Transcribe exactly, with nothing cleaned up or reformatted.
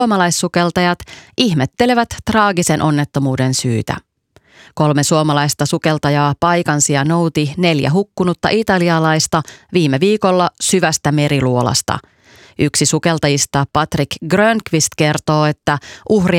Suomalaissukeltajat ihmettelevät traagisen onnettomuuden syytä. Kolme suomalaista sukeltajaa paikansi ja nouti neljä hukkunutta italialaista viime viikolla syvästä meriluolasta. Yksi sukeltajista, Patrick Grönqvist, kertoo, että uhrien